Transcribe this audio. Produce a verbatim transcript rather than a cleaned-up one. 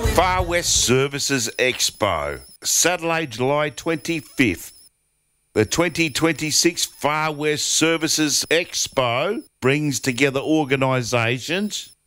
Far West Services Expo, Saturday, July twenty-fifth. The twenty twenty-six Far West Services Expo brings together organisations